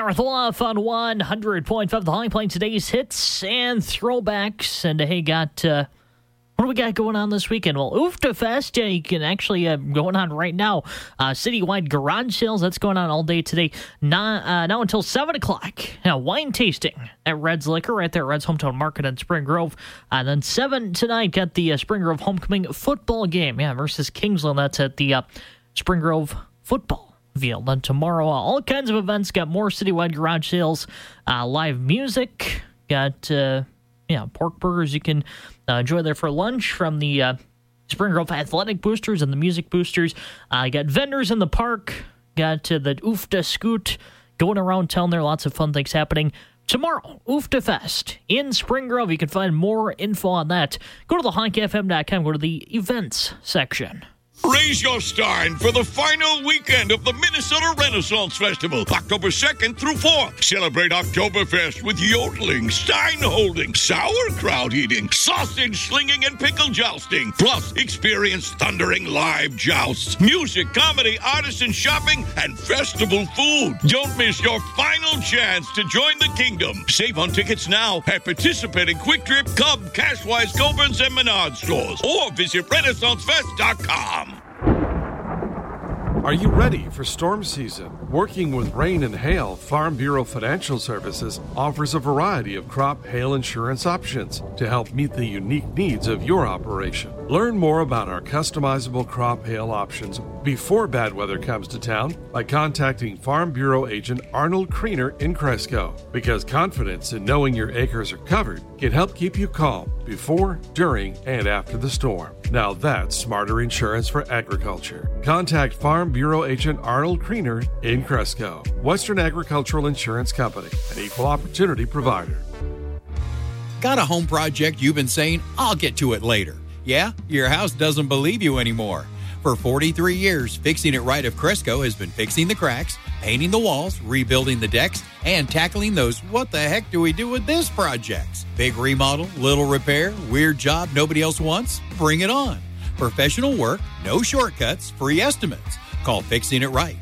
with Olaf on 100.5 The High, playing today's hits and throwbacks. And hey, what do we got going on this weekend? Well, Oofta Fest, you can actually going on right now. Citywide garage sales, that's going on all day today. Now until 7 o'clock. Now, wine tasting at Red's Liquor right there at Red's Hometown Market in Spring Grove. And then 7 tonight, got the Spring Grove homecoming football game. Versus Kingsland. That's at the Spring Grove football field. Then tomorrow, all kinds of events. Got more citywide garage sales, live music. Got pork burgers you can enjoy there for lunch from the Spring Grove Athletic Boosters and the Music Boosters. Got vendors in the park. Got the Oofta Scoot going around town there. Lots of fun things happening tomorrow. Oofta Fest in Spring Grove. You can find more info on that. Go to thehonkfm.com. Go to the events section. Raise your stein for the final weekend of the Minnesota Renaissance Festival, October 2nd through 4th. Celebrate Oktoberfest with yodeling, stein holding, sauerkraut eating, sausage slinging, and pickle jousting. Plus, experience thundering live jousts, music, comedy, artisan shopping, and festival food. Don't miss your final chance to join the kingdom. Save on tickets now at participating Quick Trip, Cub, Cashwise, Coborn's, and Menard stores, or visit RenaissanceFest.com. Are you ready for storm season? Working with rain and hail, Farm Bureau Financial Services offers a variety of crop hail insurance options to help meet the unique needs of your operation. Learn more about our customizable crop hail options before bad weather comes to town by contacting Farm Bureau agent Arnold Kriener in Cresco, because confidence in knowing your acres are covered can help keep you calm before, during, and after the storm. Now that's smarter insurance for agriculture. Contact Farm Bureau agent Arnold Kriener in Cresco. Western Agricultural Insurance Company, an equal opportunity provider. Got a home project you've been saying, I'll get to it later? Yeah, your house doesn't believe you anymore. For 43 years, Fixing It Right of Cresco has been fixing the cracks, painting the walls, rebuilding the decks, and tackling those what the heck do we do with this projects. Big remodel, little repair, weird job nobody else wants? Bring it on. Professional work, no shortcuts, free estimates. Call Fixing It Right,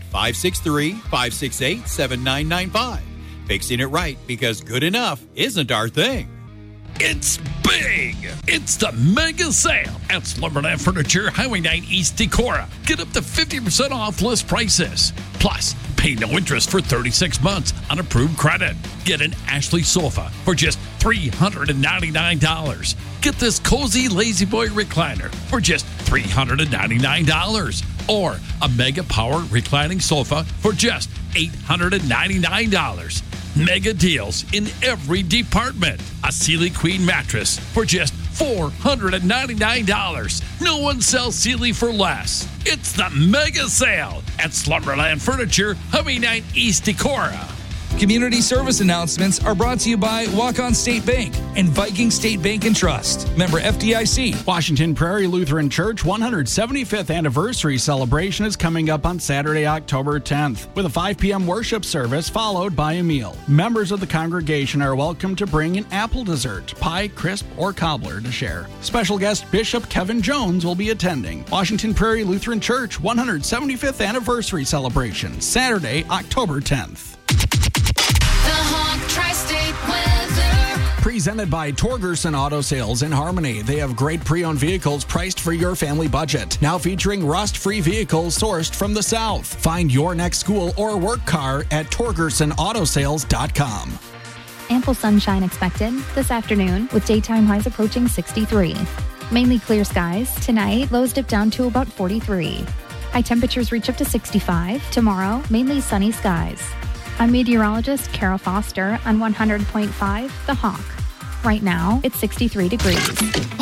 563-568-7995. Fixing It Right, because good enough isn't our thing. It's big. It's the mega sale at Slumberland Furniture, Highway 9 East Decorah. Get up to 50% off list prices. Plus, pay no interest for 36 months on approved credit. Get an Ashley sofa for just $399. Get this cozy Lazy Boy recliner for just $399. Or a Mega Power reclining sofa for just $899. Mega deals in every department. A Sealy Queen mattress for just $499. No one sells Sealy for less. It's the mega sale at Slumberland Furniture, Highway 9 East Decorah. Community service announcements are brought to you by Walk-On State Bank and Viking State Bank and Trust. Member FDIC. Washington Prairie Lutheran Church 175th anniversary celebration is coming up on Saturday, October 10th, with a 5 p.m. worship service followed by a meal. Members of the congregation are welcome to bring an apple dessert, pie, crisp, or cobbler to share. Special guest Bishop Kevin Jones will be attending. Washington Prairie Lutheran Church 175th anniversary celebration, Saturday, October 10th. Tri-State weather. Presented by Torgerson Auto Sales in Harmony. They have great pre-owned vehicles priced for your family budget. Now featuring rust-free vehicles sourced from the South. Find your next school or work car at TorgersonAutoSales.com. Ample sunshine expected this afternoon with daytime highs approaching 63. Mainly clear skies. Tonight, lows dip down to about 43. High temperatures reach up to 65. Tomorrow, mainly sunny skies. I'm meteorologist Kara Foster on 100.5 The Hawk. Right now, it's 63 degrees.